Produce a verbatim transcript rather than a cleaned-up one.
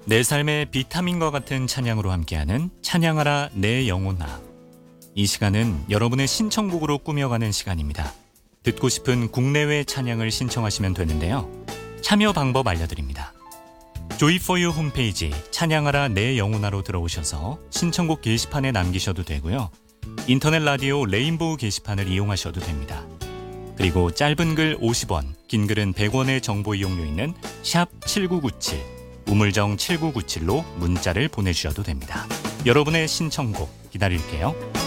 내 삶의 비타민과 같은 찬양으로 함께하는 찬양하라 내 영혼아. 이 시간은 여러분의 신청곡으로 꾸며가는 시간입니다. 듣고 싶은 국내외 찬양을 신청하시면 되는데요. 참여 방법 알려드립니다. 조이포유 홈페이지 찬양하라 내 영혼아로 들어오셔서 신청곡 게시판에 남기셔도 되고요. 인터넷 라디오 레인보우 게시판을 이용하셔도 됩니다. 그리고 짧은 글 오십 원, 긴 글은 백 원의 정보 이용료 있는 샵 칠구구칠, 우물정 칠구구칠로 문자를 보내주셔도 됩니다. 여러분의 신청곡 기다릴게요.